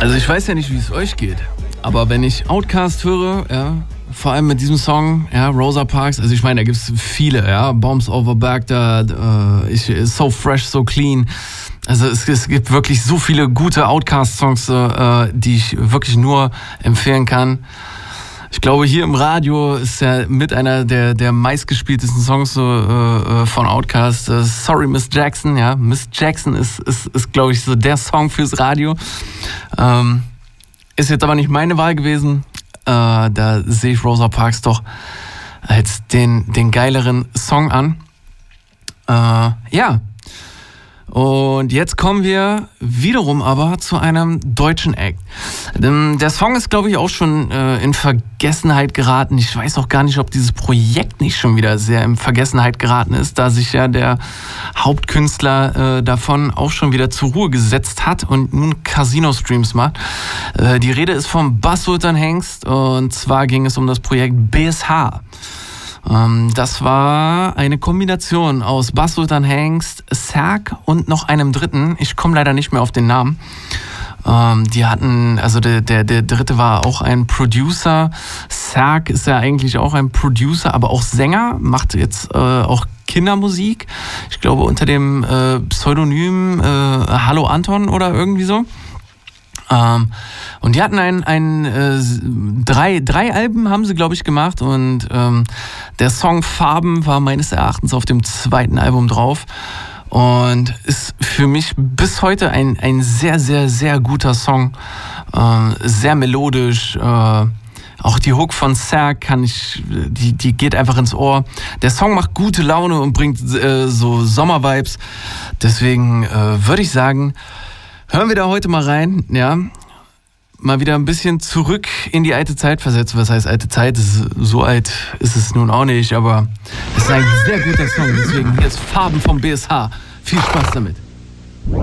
Also ich weiß ja nicht, wie es euch geht, aber wenn ich Outkast höre, ja, vor allem mit diesem Song, ja, Rosa Parks, also ich meine, da gibt es viele, ja, Bombs Over Baghdad, So Fresh, So Clean. Also es gibt wirklich so viele gute Outkast-Songs, die ich wirklich nur empfehlen kann. Ich glaube, hier im Radio ist ja mit einer der meistgespieltesten Songs von Outkast. Sorry, Miss Jackson. Ja, Miss Jackson ist glaube ich, so der Song fürs Radio. Ist jetzt aber nicht meine Wahl gewesen. Da sehe ich Rosa Parks doch als den geileren Song an. Ja. Und jetzt kommen wir wiederum aber zu einem deutschen Act. Der Song ist, glaube ich, auch schon in Vergessenheit geraten. Ich weiß auch gar nicht, ob dieses Projekt nicht schon wieder sehr in Vergessenheit geraten ist, da sich ja der Hauptkünstler davon auch schon wieder zur Ruhe gesetzt hat und nun Casino-Streams macht. Die Rede ist vom Bass Sultan Hengst und zwar ging es um das Projekt BSH. Das war eine Kombination aus Bass Sultan Hengst, Serg und noch einem dritten. Ich komme leider nicht mehr auf den Namen. Die hatten, also der dritte war auch ein Producer. Serg ist ja eigentlich auch ein Producer, aber auch Sänger, macht jetzt auch Kindermusik. Ich glaube unter dem Pseudonym Hallo Anton oder irgendwie so. Und die hatten drei Alben haben sie, glaube ich, gemacht und der Song Farben war meines Erachtens auf dem zweiten Album drauf und ist für mich bis heute ein sehr, sehr, sehr guter Song, sehr melodisch. Auch die Hook von Serg die geht einfach ins Ohr. Der Song macht gute Laune und bringt so Sommervibes. Deswegen würde ich sagen, hören wir da heute mal rein, ja. Mal wieder ein bisschen zurück in die alte Zeit versetzen. Was heißt alte Zeit? So alt ist es nun auch nicht, aber es ist ein sehr guter Song. Deswegen hier ist Farben vom BSH. Viel Spaß damit.